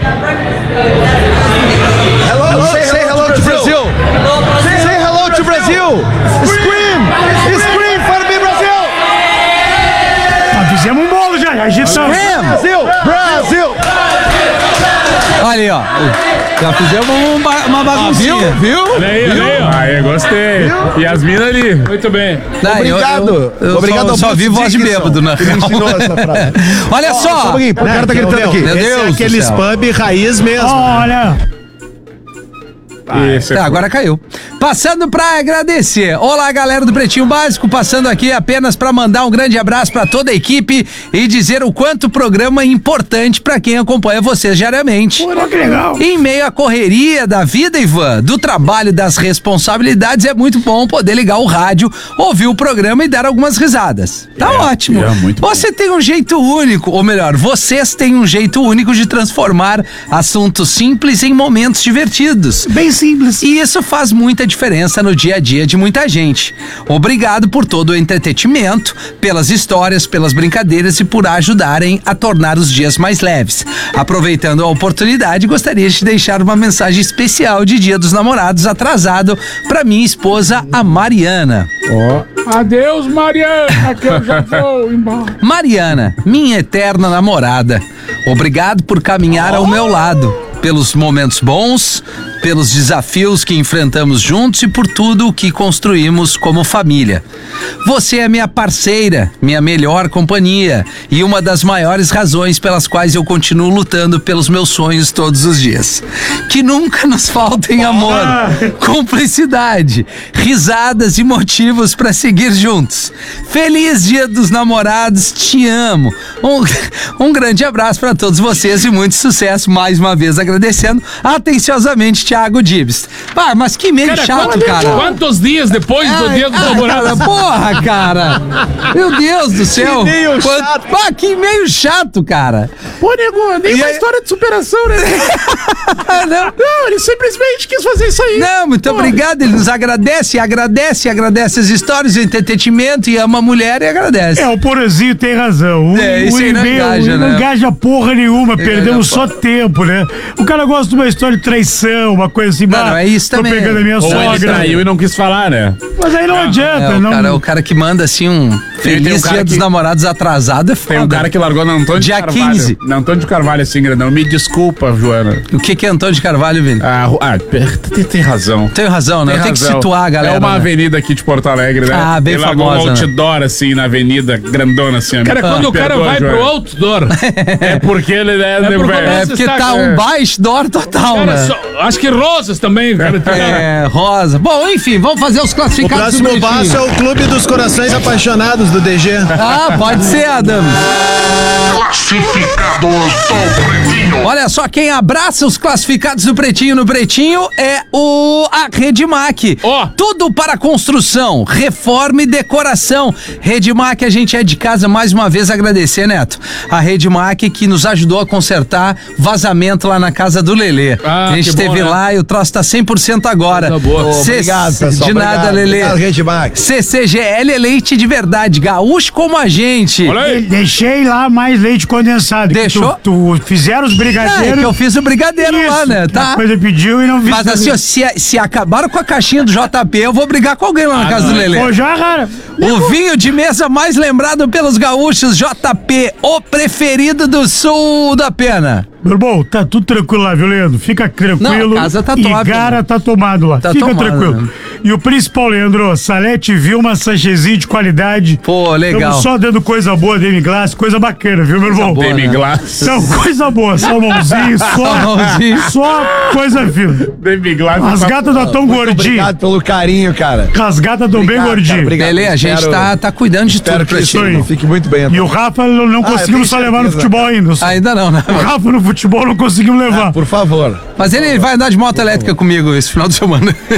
Speaker 9: Say hello to Brazil. Say hello to Brazil. Scream for me, Brazil.
Speaker 6: Fizemos um bolo já, agitamos.
Speaker 9: Brasil.
Speaker 7: Olha aí, ó. Já fizemos uma baguncinha.
Speaker 9: Viu?
Speaker 11: Olha aí.
Speaker 8: Aí, gostei. E as minas ali. Muito bem.
Speaker 9: Obrigado.
Speaker 7: Obrigado
Speaker 9: ao
Speaker 7: só
Speaker 9: Bruce
Speaker 7: vi voz de
Speaker 9: Dickinson,
Speaker 7: bêbado, na
Speaker 9: que me
Speaker 7: real.
Speaker 9: ensinou essa frase.
Speaker 7: Olha só.
Speaker 9: O cara tá gritando aqui.
Speaker 7: Meu
Speaker 12: Esse
Speaker 7: Deus
Speaker 12: é
Speaker 7: do
Speaker 12: aqueles
Speaker 7: céu.
Speaker 12: pub raiz mesmo.
Speaker 6: Olha.
Speaker 8: Isso,
Speaker 7: Agora caiu. Passando pra agradecer. Olá, galera do Pretinho Básico, passando aqui apenas pra mandar um grande abraço pra toda a equipe e dizer o quanto o programa é importante pra quem acompanha vocês diariamente.
Speaker 6: Pô, que legal.
Speaker 7: Em meio à correria da vida, Ivan, do trabalho, das responsabilidades, é muito bom poder ligar o rádio, ouvir o programa e dar algumas risadas. Tá ótimo. Você tem um jeito único, ou melhor, vocês têm um jeito único de transformar assuntos simples em momentos divertidos.
Speaker 6: Bem simples.
Speaker 7: E isso faz muita diferença no dia a dia de muita gente. Obrigado por todo o entretenimento, pelas histórias, pelas brincadeiras e por ajudarem a tornar os dias mais leves. Aproveitando a oportunidade, gostaria de deixar uma mensagem especial de Dia dos Namorados atrasado para minha esposa, a Mariana.
Speaker 11: Adeus, Mariana, que eu já vou embora.
Speaker 7: Mariana, minha eterna namorada, obrigado por caminhar ao meu lado, pelos momentos bons, pelos desafios que enfrentamos juntos e por tudo o que construímos como família. Você é minha parceira, minha melhor companhia e uma das maiores razões pelas quais eu continuo lutando pelos meus sonhos todos os dias. Que nunca nos faltem amor, cumplicidade, risadas e motivos para seguir juntos. Feliz Dia dos Namorados, te amo. Um grande abraço para todos vocês e muito sucesso, mais uma vez agradecendo atenciosamente Thiago Dibs. Ah, mas que meio chato, cara.
Speaker 11: Quantos dias depois do Dia dos Namorados?
Speaker 7: Porra, cara. Meu Deus do céu. Que meio chato. Ah, que meio chato, cara.
Speaker 10: Pô, nego, nem uma história de superação, né? Não, ele simplesmente quis fazer isso aí.
Speaker 7: Não, muito obrigado. Ele nos agradece as histórias, o entretenimento e ama a mulher e agradece.
Speaker 6: O Porazinho tem razão.
Speaker 7: Isso aí não engaja, né?
Speaker 6: Não engaja porra nenhuma, perdemos só tempo, né? O cara gosta de uma história de traição, uma coisa assim.
Speaker 7: Não, é isso também.
Speaker 6: Tô pegando a minha sogra.
Speaker 11: Ele traiu e não quis falar, né?
Speaker 6: Mas aí não adianta,
Speaker 7: O cara que manda assim um feliz Dia dos Namorados atrasado é foda.
Speaker 11: Tem um cara que largou no Antônio
Speaker 7: Dia
Speaker 11: de Carvalho.
Speaker 7: 15.
Speaker 11: No Antônio de Carvalho, assim, grandão. Me desculpa, Joana.
Speaker 7: O que é Antônio de Carvalho, Vini?
Speaker 11: Tem razão.
Speaker 7: Tem razão, né? Eu tenho que situar a galera.
Speaker 11: É uma avenida aqui de Porto Alegre, né?
Speaker 7: Ah, bem famosa.
Speaker 11: Um outdoor, assim, na avenida, grandona, assim.
Speaker 8: Cara, quando o cara vai pro outdoor,
Speaker 11: é porque ele
Speaker 7: é porque tá um baixo-door total,
Speaker 8: cara,
Speaker 7: né?
Speaker 8: acho que rosas também, cara.
Speaker 7: Rosa. Bom, enfim, vamos fazer os
Speaker 12: O
Speaker 7: classificados.
Speaker 12: próximo passo é o Clube dos Corações Apaixonados do DG.
Speaker 7: Ah, pode ser, Adams.
Speaker 13: Classificados do Pretinho.
Speaker 7: Olha só, quem abraça os classificados do Pretinho no Pretinho é a Redmac. Tudo para construção, reforma e decoração. Redmac, a gente é de casa mais uma vez agradecer, Neto. A Redmac que nos ajudou a consertar vazamento lá na casa do Lelê. A gente esteve lá e o troço tá 100% agora.
Speaker 9: Obrigado, pessoal.
Speaker 7: De nada, Lelê.
Speaker 9: Obrigado, Redmac.
Speaker 7: CCGL é leite de verdade, gaúcho como a gente.
Speaker 6: Deixei lá mais leite condensado.
Speaker 7: Deixou?
Speaker 6: Tu fizeram os brigadeiros.
Speaker 7: É que eu fiz o brigadeiro lá, né? Tá.
Speaker 6: A coisa pediu e não fiz.
Speaker 7: Mas assim, ó, se acabaram com a caixinha do JP, eu vou brigar com alguém lá na casa do Lelê.
Speaker 6: Pô, já, cara.
Speaker 7: O vinho de mesa mais lembrado pelos gaúchos, JP, o preferido do sul da pena.
Speaker 6: Meu irmão, tá tudo tranquilo lá, viu, Leandro? Fica tranquilo.
Speaker 7: Não, a casa tá top.
Speaker 6: Igara tá tomado lá. Fica
Speaker 7: tomado,
Speaker 6: tranquilo.
Speaker 7: né?
Speaker 6: E o principal, Leandro, Salete Vilma, Sanchezinho de qualidade.
Speaker 7: Pô, legal.
Speaker 6: Estamos só dando coisa boa, Demi-Glace, coisa bacana, viu, meu irmão?
Speaker 11: Demi-Glace.
Speaker 6: Então, coisa boa, salmãozinho, só coisa fina.
Speaker 11: Demi-Glace.
Speaker 6: As gatas já tão gordinhas.
Speaker 9: Obrigado pelo carinho, cara.
Speaker 6: As gatas tão bem gordinhas.
Speaker 7: Lelê, a gente tá cuidando de tudo pra ti.
Speaker 9: Fique muito bem.
Speaker 6: E o Rafa não conseguimos só levar no futebol ainda.
Speaker 7: Ainda não, né?
Speaker 6: O Rafa no futebol não conseguimos levar.
Speaker 9: Por favor.
Speaker 7: Mas ele vai andar de moto elétrica comigo esse final de semana.